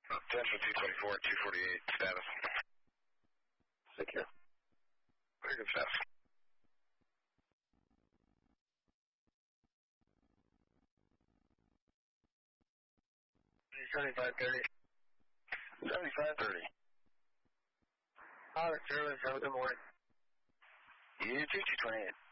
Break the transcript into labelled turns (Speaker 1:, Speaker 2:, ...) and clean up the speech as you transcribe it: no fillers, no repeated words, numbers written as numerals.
Speaker 1: Attention 224, 248, status.
Speaker 2: Secure.
Speaker 1: Very good status.
Speaker 2: 7530.
Speaker 1: 7530.
Speaker 2: Alex, Airlines, have a good morning.
Speaker 1: You too, 228.